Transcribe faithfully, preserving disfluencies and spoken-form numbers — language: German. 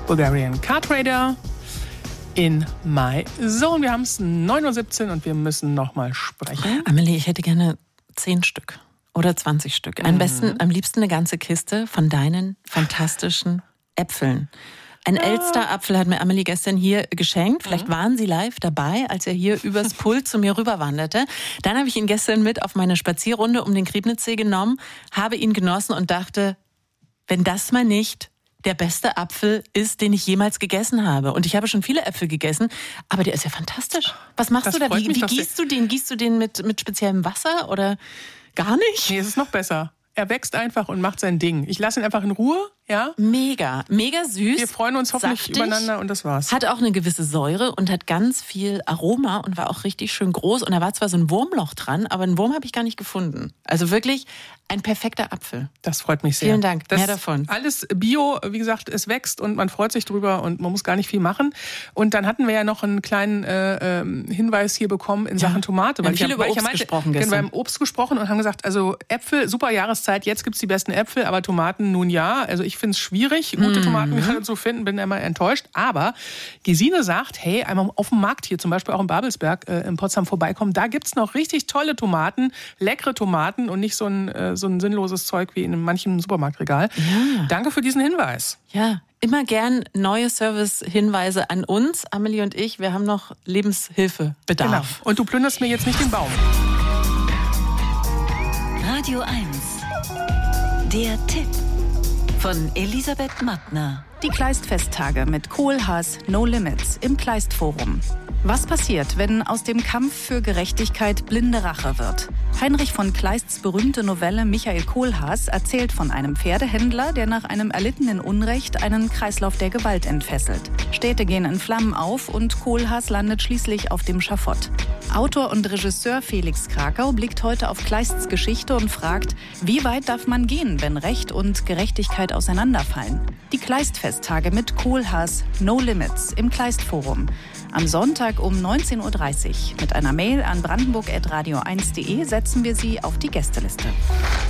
Bulgarian Car Trader in My Zone. Wir haben es neun Uhr siebzehn und wir müssen nochmal sprechen. Amelie, ich hätte gerne zehn Stück oder zwanzig Stück. Am Mhm. besten, am liebsten eine ganze Kiste von deinen fantastischen Äpfeln. Ein Ja. Elster-Apfel hat mir Amelie gestern hier geschenkt. Vielleicht Mhm. waren Sie live dabei, als er hier übers Pult zu mir rüberwanderte. Dann habe ich ihn gestern mit auf meine Spazierrunde um den Griebnitzsee genommen, habe ihn genossen und dachte, wenn das mal nicht der beste Apfel ist, den ich jemals gegessen habe. Und ich habe schon viele Äpfel gegessen, aber der ist ja fantastisch. Was machst Das du da? freut Wie, mich wie doch gießt du den? Gießt du den mit, mit speziellem Wasser oder gar nicht? Nee, es ist noch besser. Er wächst einfach und macht sein Ding. Ich lasse ihn einfach in Ruhe, ja. Mega, mega süß. Wir freuen uns hoffentlich saftig, übereinander und das war's. Hat auch eine gewisse Säure und hat ganz viel Aroma und war auch richtig schön groß. Und da war zwar so ein Wurmloch dran, aber einen Wurm habe ich gar nicht gefunden. Also wirklich ein perfekter Apfel. Das freut mich sehr. Vielen Dank, das mehr davon. Alles Bio, wie gesagt, es wächst und man freut sich drüber und man muss gar nicht viel machen. Und dann hatten wir ja noch einen kleinen äh, Hinweis hier bekommen in Sachen Tomate. Wir haben ich viel hab- über weil ich ja Obst meinte, gesprochen Wir gestern. haben Obst gesprochen und haben gesagt, also Äpfel, super Jahreszeit, jetzt gibt's die besten Äpfel, aber Tomaten nun ja. Also ich finde es schwierig, gute Mhm. Tomaten gerade zu finden, bin immer enttäuscht. Aber Gesine sagt, hey, einmal auf dem Markt hier, zum Beispiel auch in Babelsberg äh, in Potsdam vorbeikommen, da gibt's noch richtig tolle Tomaten, leckere Tomaten und nicht so ein, äh, so ein sinnloses Zeug wie in manchem Supermarktregal. Ja. Danke für diesen Hinweis. Ja, immer gern neue Service-Hinweise an uns, Amelie und ich. Wir haben noch Lebenshilfebedarf. Genau. Und du plünderst mir jetzt nicht den Baum. Radio eins. Der Tipp von Elisabeth Mattner. Die Kleist-Festtage mit Kohlhaas No Limits im Kleist-Forum. Was passiert, wenn aus dem Kampf für Gerechtigkeit blinde Rache wird? Heinrich von Kleists berühmte Novelle Michael Kohlhaas erzählt von einem Pferdehändler, der nach einem erlittenen Unrecht einen Kreislauf der Gewalt entfesselt. Städte gehen in Flammen auf und Kohlhaas landet schließlich auf dem Schafott. Autor und Regisseur Felix Krakau blickt heute auf Kleists Geschichte und fragt, wie weit darf man gehen, wenn Recht und Gerechtigkeit auseinanderfallen? Die Kleist-Festtage mit Kohlhaas No Limits im Kleist-Forum. Am Sonntag um neunzehn Uhr dreißig. Mit einer Mail an brandenburg at radio eins punkt de setzen wir Sie auf die Gästeliste.